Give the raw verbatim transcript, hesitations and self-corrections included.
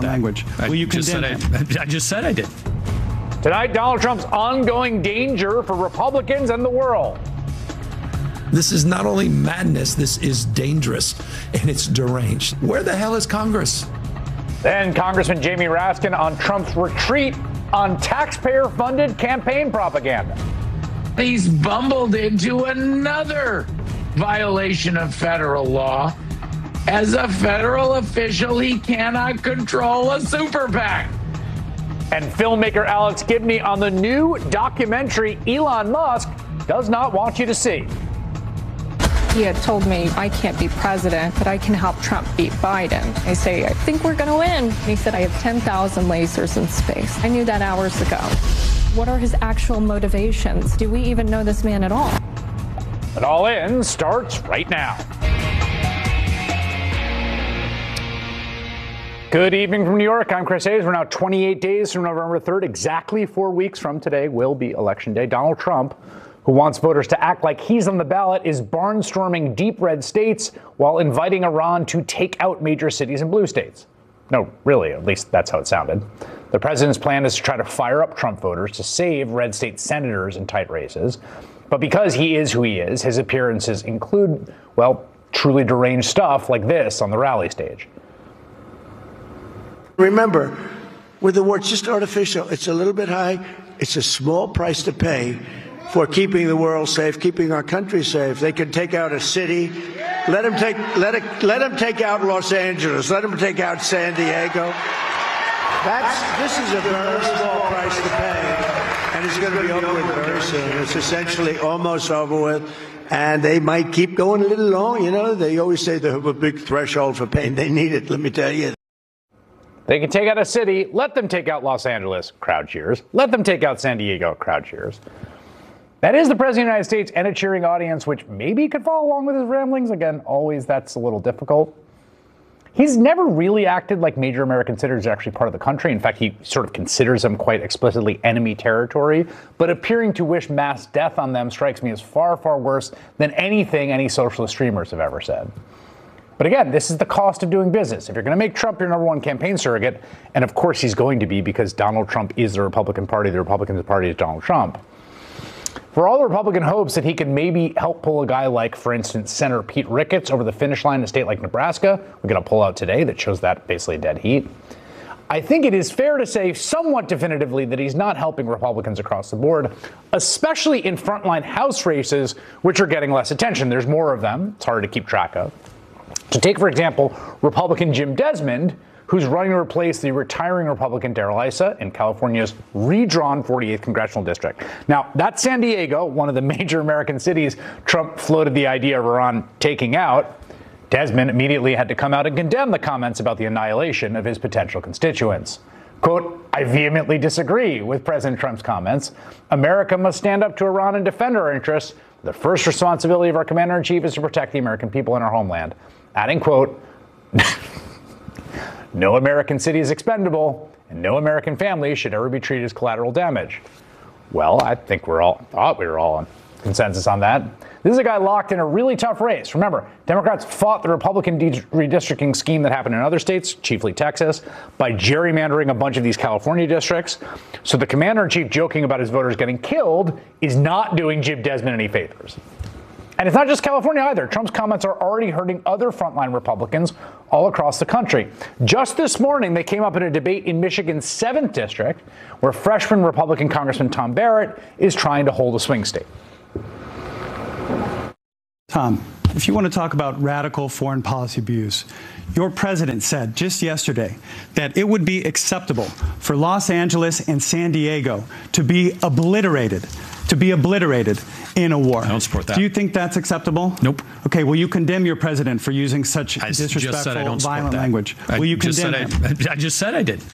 that. Language. I Will you just condemn said I, I just said I did. Tonight, Donald Trump's ongoing danger for Republicans and the world. This is not only madness, this is dangerous, and it's deranged. Where the hell is Congress? Then Congressman Jamie Raskin on Trump's retreat on taxpayer-funded campaign propaganda. He's bumbled into another violation of federal law. As a federal official, he cannot control a super PAC. And filmmaker Alex Gibney on the new documentary Elon Musk does not want you to see. He had told me I can't be president, but I can help Trump beat Biden. I say, I think we're going to win. And he said, I have ten thousand lasers in space. I knew that hours ago. What are his actual motivations? Do we even know this man at all? It All In starts right now. Good evening from New York. I'm Chris Hayes. We're now twenty-eight days from November third. Exactly four weeks from today will be Election Day. Donald Trump, who wants voters to act like he's on the ballot, is barnstorming deep red states while inviting Iran to take out major cities in blue states. No, really, at least that's how it sounded. The president's plan is to try to fire up Trump voters to save red state senators in tight races. But because he is who he is, his appearances include, well, truly deranged stuff like this on the rally stage. Remember, with the war, it's just artificial. It's a little bit high. It's a small price to pay for keeping the world safe, keeping our country safe. They can take out a city. Let them take let it let them take out Los Angeles. Let them take out San Diego. That's this is a very small price to pay, and it's going to be over with very soon. It's essentially almost over with, and they might keep going a little long. You know, they always say they have a big threshold for pain. They need it. Let me tell you. They can take out a city. Let them take out Los Angeles. Crowd cheers. Let them take out San Diego. Crowd cheers. That is the President of the United States and a cheering audience, which maybe could follow along with his ramblings. Again, always that's a little difficult. He's never really acted like major American citizens are actually part of the country. In fact, he sort of considers them quite explicitly enemy territory. But appearing to wish mass death on them strikes me as far, far worse than anything any socialist streamers have ever said. But again, this is the cost of doing business. If you're going to make Trump your number one campaign surrogate, and of course he's going to be because Donald Trump is the Republican Party, the Republican Party is Donald Trump. For all the Republican hopes that he can maybe help pull a guy like, for instance, Senator Pete Ricketts over the finish line in a state like Nebraska, we got a poll out today that shows that basically dead heat. I think it is fair to say somewhat definitively that he's not helping Republicans across the board, especially in frontline House races, which are getting less attention. There's more of them. It's hard to keep track of. To take, for example, Republican Jim Desmond, who's running to replace the retiring Republican Darrell Issa in California's redrawn forty-eighth congressional district. Now, that's San Diego, one of the major American cities Trump floated the idea of Iran taking out. Desmond immediately had to come out and condemn the comments about the annihilation of his potential constituents. Quote, I vehemently disagree with President Trump's comments. America must stand up to Iran and defend our interests. The first responsibility of our commander-in-chief is to protect the American people and our homeland. Adding, quote, no American city is expendable, and no American family should ever be treated as collateral damage. Well, I think we're all thought we were all on consensus on that. This is a guy locked in a really tough race. Remember, Democrats fought the Republican de- redistricting scheme that happened in other states, chiefly Texas, by gerrymandering a bunch of these California districts. So the commander-in-chief joking about his voters getting killed is not doing Jim Desmond any favors. And it's not just California either. Trump's comments are already hurting other frontline Republicans all across the country. Just this morning, they came up in a debate in Michigan's seventh district, where freshman Republican Congressman Tom Barrett is trying to hold a swing state. Tom, if you want to talk about radical foreign policy abuse, your president said just yesterday that it would be acceptable for Los Angeles and San Diego to be obliterated, to be obliterated in a war. I don't support that. Do you think that's acceptable? Nope. Okay, will you condemn your president for using such I disrespectful, just said I don't support violent that. language? I Will you just condemn said him? I, I just said I did.